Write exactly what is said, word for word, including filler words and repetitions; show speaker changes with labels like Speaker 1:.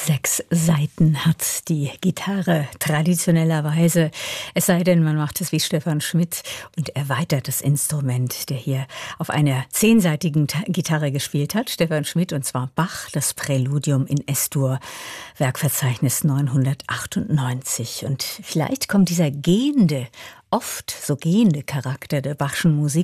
Speaker 1: Sechs Saiten hat die Gitarre traditionellerweise, es sei denn, man macht es wie Stefan Schmidt und erweitert das Instrument, der hier auf einer zehnseitigen Gitarre gespielt hat. Stefan Schmidt, und zwar Bach, das Präludium in Es-Dur, Werkverzeichnis neunhundertachtundneunzig. Und vielleicht kommt dieser gehende, oft so gehende Charakter der Bachschen Musik